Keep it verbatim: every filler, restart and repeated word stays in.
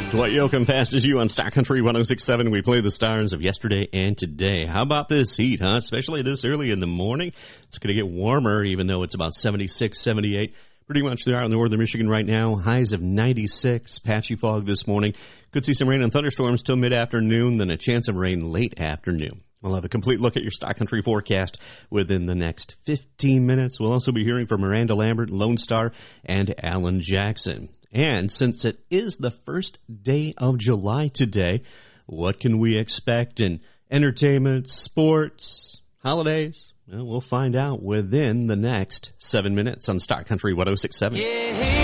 Dwight Yoakam, Fast as You on Star Country one oh six point seven. We play the stars of yesterday and today. How about this heat, huh? Especially this early in the morning. It's going to get warmer, even though it's about seventy-six, seventy-eight. Pretty much there out in northern Michigan right now. Highs of ninety-six. Patchy fog this morning. Could see some rain and thunderstorms till mid-afternoon, then a chance of rain late afternoon. We'll have a complete look at your Star Country forecast within the next fifteen minutes. We'll also be hearing from Miranda Lambert, Lone Star, and Alan Jackson. And since it is the first day of July today, what can we expect in entertainment, sports, holidays? Well, we'll find out within the next seven minutes on Star Country one oh six point seven. Yeah.